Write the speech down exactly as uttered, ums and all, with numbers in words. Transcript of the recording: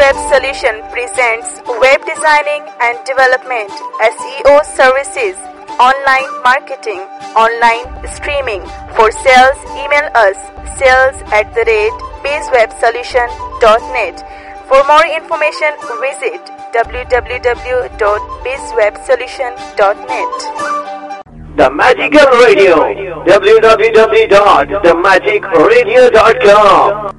BizWeb Solution presents web designing and development, S E O services, online marketing, online streaming. For sales, email us sales at the rate bizwebsolution dot net. For more information, visit w w w dot bizwebsolution dot net. The Magical Radio, w w w dot the magic radio dot com.